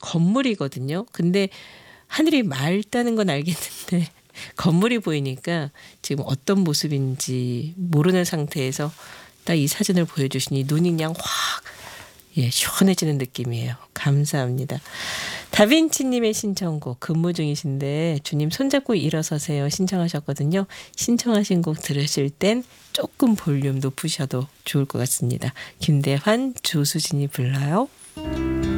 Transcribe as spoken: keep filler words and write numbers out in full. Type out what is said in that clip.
건물이거든요. 근데 하늘이 맑다는 건 알겠는데 건물이 보이니까 지금 어떤 모습인지 모르는 상태에서 딱 이 사진을 보여주시니 눈이 그냥 확 예, 시원해지는 느낌이에요. 감사합니다. 다빈치님의 신청곡 근무 중이신데 주님 손잡고 일어서세요 신청하셨거든요. 신청하신 곡 들으실 땐 조금 볼륨 높으셔도 좋을 것 같습니다. 김대환, 조수진이 불러요.